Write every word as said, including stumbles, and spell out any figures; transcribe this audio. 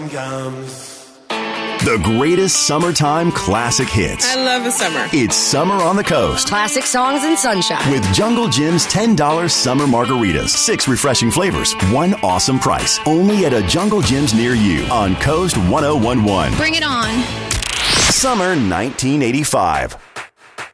The greatest summertime classic hits. I love the summer. It's Summer on the Coast. Classic songs and sunshine. With Jungle Jim's ten dollars summer margaritas. Six refreshing flavors. One awesome price. Only at a Jungle Jim's near you on Coast one oh one one. Bring it on. Summer nineteen eighty-five.